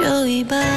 有一半。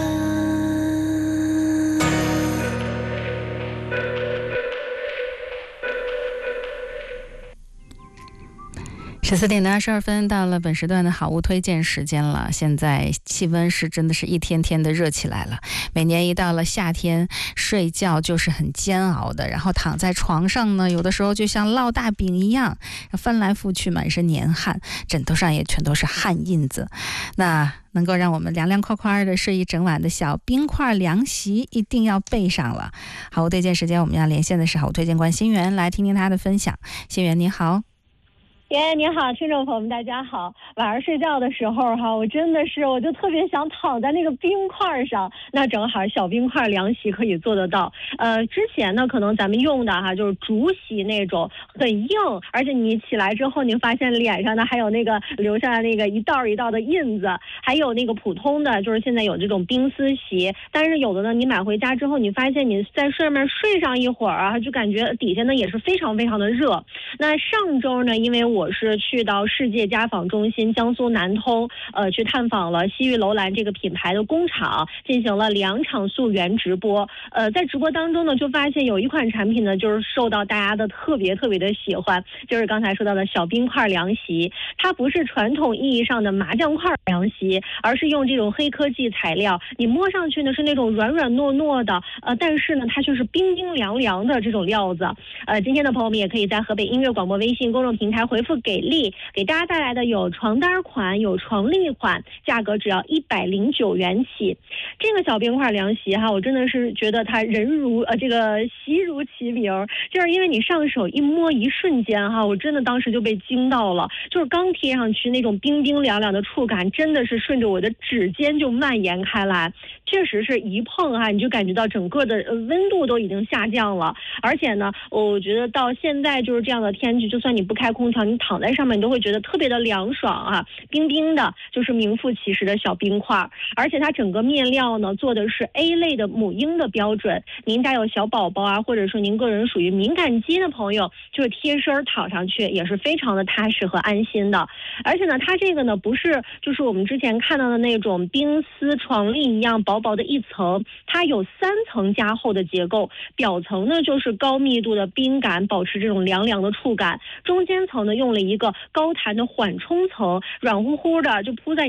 14点22分，到了本时段的好物推荐时间了。现在气温真的是一天天的热起来了。每年一到了夏天，睡觉就是很煎熬的，然后躺在床上呢，有的时候就像烙大饼一样，翻来覆去，满身黏汗，枕头上也全都是汗印子。那能够让我们凉凉快快的睡一整晚的小冰块凉席一定要备上了。好物推荐时间，我们要连线的是好物推荐官新源，来听听他的分享。新源你好。 你好，听众朋友们，大家好。晚上睡觉的时候哈，我就特别想躺在那个冰块上，那正好小冰块凉席可以做得到。之前呢，可能咱们用的哈就是竹席那种很硬，而且你起来之后，你发现脸上呢还有那个留下那个一道一道的印子，还有那个普通的，就是现在有这种冰丝席，但是有的呢，你买回家之后，你发现你在上面睡上一会儿啊，就感觉底下呢也是非常非常的热。那上周呢，因为我是去到世界家纺中心江苏南通，去探访了西域楼兰这个品牌的工厂，进行了2场溯源直播。在直播当中呢，就发现有一款产品呢，就是受到大家的特别的喜欢，就是刚才说到的小冰块凉席。它不是传统意义上的麻将块凉席，而是用这种黑科技材料，你摸上去呢是那种软软糯糯的，但是呢它却是冰冰凉凉的这种料子。今天的朋友们也可以在河北音乐广播微信公众平台回复给力，给大家带来的有床单款，有床笠款，价格只要109元起。这个小冰块凉席哈，我真的是觉得它这个席如其名，就是因为你上手一摸，一瞬间哈，我真的当时就被惊到了，就是刚贴上去那种冰冰凉凉的触感，真的是顺着我的指尖就蔓延开来，确实是一碰哈，你就感觉到整个的温度都已经下降了。而且呢，我觉得到现在就是这样的天气，就算你不开空调，你躺在上面你都会觉得特别的凉爽啊，冰冰的，就是名副其实的小冰块。而且它整个面料呢做的是 A 类的母婴的标准，您家有小宝宝啊，或者说您个人属于敏感肌的朋友，就是贴身躺上去也是非常的踏实和安心的。而且呢，它这个呢不是就是我们之前看到的那种冰丝床笠一样薄薄的一层，它有3层加厚的结构，表层呢就是高密度的冰感，保持这种凉凉的触感，中间层呢用了一个高弹的缓冲层，软乎乎的就铺在